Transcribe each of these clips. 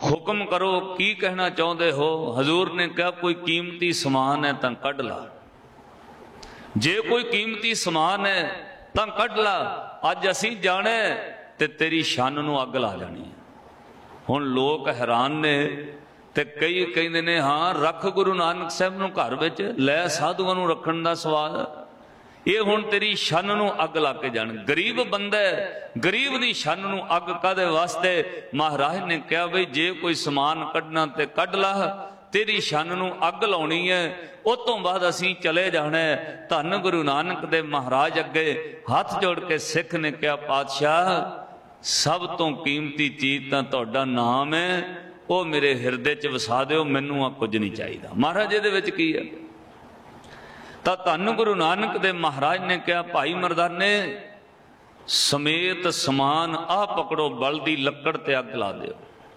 हुक्म करो की कहना चाहते हो। हजूर ने कहा कोई कीमती समान है तो कढ़ ला, जे कोई कीमती समान है तो कढ़ ला, अज असी जाने ते तेरी शन नूं अग ला जानी है। हुण लोग हैरान ने ते कई कहंदे ने हाँ रख गुरु नानक साहब नूं घर विच, लै साधुआं नूं रखण दा सवाल, ये हुण तेरी शन नूं अग ला के जाण। गरीब बंदा है, गरीब दी शन नूं अग कादे वास्ते? महाराज ने कहा बई जे कोई समान कढ़ना ते कढ़ ला, तेरी शन नूं अग लाउणी है, उस तो बाद असीं चले जाना है। धन गुरु नानक दे महाराज अगे हथ जोड़ के सिख ने कहा पातशाह सब तो कीमती चीज तां तुहाडा नाम है, वो मेरे हिरदे च वसा दिओ, मैनूं आ कुछ नहीं चाहिए। महाराज इहदे विच की है? तो धन गुरु नानक दे महाराज ने कहा भाई मर्दाने समेत समान आ पकड़ो, बल दी लकड़ ते अग ला दिओ।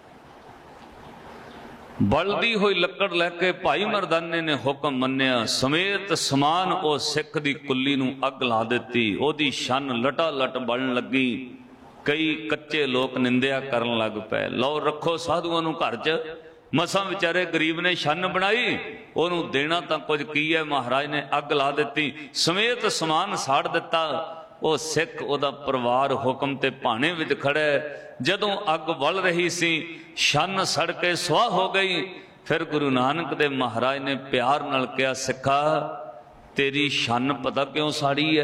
बलदी हुई लकड़ लैके भाई मर्दाने ने हुक्म मन्निया, समेत समान ओ सिख दी कुल्ली नूं अग ला दित्ती। ओदी शन लटा लट बलण लगी। कई कच्चे लोग निंदिया करन लग पे, लो रखो साधुआं नूं घर च, मसां विचारे गरीब ने शन बनाई, ओनू देना तां कुछ की है। महाराज ने अग ला दित्ती, समेत समान साड़ दिता। वो सिख ओदा परिवार हुक्म ते भाने विच खड़े, जदों अग बल रही सी शन सड़ के सुआह हो गई। फिर गुरु नानक दे महाराज ने प्यार नाल कहा सिखा तेरी शन पता क्यों साड़ी है?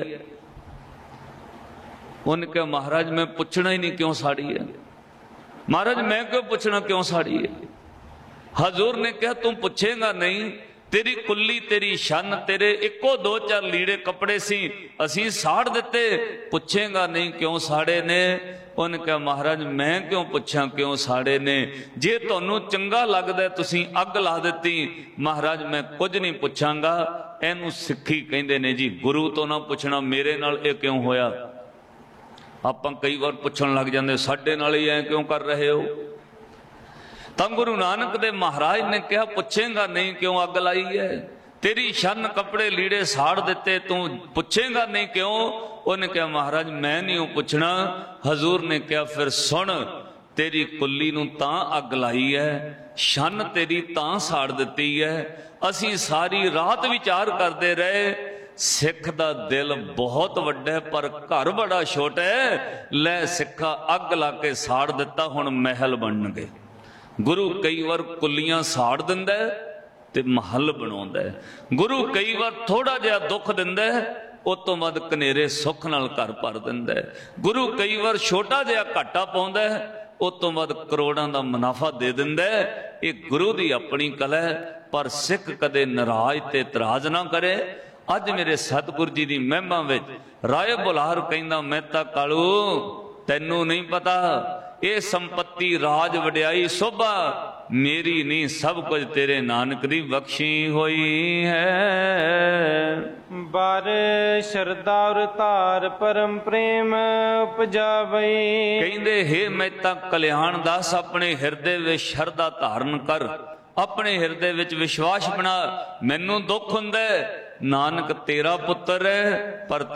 उन्हें कहा महाराज मैं पूछना ही नहीं क्यों साड़ी है। महाराज मैं क्यों पूछना क्यों साड़ी है? हजूर ने कहा तुम पूछेगा नहीं, तेरी कुल्ली तेरी शन तेरे इको दो चार लीड़े कपड़े सी असी साड़ दिते, पूछेगा नहीं क्यों साड़े ने? उन्हें कहा महाराज मैं क्यों पूछा क्यों साड़े ने, जे तुहानू चंगा लगदा तुसी अग ला दिती। महाराज मैं कुछ नहीं पूछांगा, इनू सिक्खी कहंदे ने जी, गुरु तो ना पूछना मेरे नाल ये क्यों होया। आपां कई बार पुछण लग जांदे साडे नाल ही ऐ क्यों कर रहे हो। तब गुरु नानक दे महाराज ने कहा पूछेगा नहीं क्यों अग लाई है? तेरी शन कपड़े लीड़े साड़ दिते, तू पूछेगा नहीं क्यों? उन्हें कहा महाराज मैं नहीं पूछना। हजूर ने कहा फिर सुन, तेरी कुल्ली नूं तां अग लाई है, शन तेरी तां साड़ दिती है। असीं सारी रात विचार करते रहे, सिख दा दिल बहुत वड्डा है पर घर बड़ा छोटा है। लै सिखा अग ला के साड़ दिता, हुण महल बन गए। गुरु कई बार कुल्लियां साड़ दिंदा है ते महल बनाउंदा है। गुरु कई बार थोड़ा जिहा दुख दिंदा है, उस तो बाद कनेरे सुख नाल घर भर दिंदा है। गुरु कई बार छोटा जिहा घाटा पाउंदा है, उस तो बाद करोड़ां दा मुनाफा दे दिंदा है। ये गुरु दी अपनी कला है, पर सिख कदे नाराज ते इतराज ना करे। अज मेरे सतगुरु जी दी महिमा विच राय बुलार कहंदा मैं तां कालू तैनू नहीं पता, ये संपत्ति राज वड्याई शोभा मेरी नहीं, सब कुछ तेरे नानक दी बख्शी हुई है। बार शरदा और तार परम प्रेम उपजावई। कहंदे हे मेहता कल्याण दास अपने हिरदे विच शरदा धारण कर, अपने हिरदे विच विश्वास बना। मैनू दुख हुंदा नानक तेरा पुत्र है पर